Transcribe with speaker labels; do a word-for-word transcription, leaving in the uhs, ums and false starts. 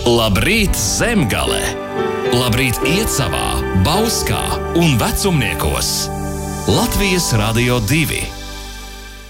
Speaker 1: Labrīt Zemgale! Labrīt Iecavā, Bauskā un Vecumniekos! Latvijas Radio divi.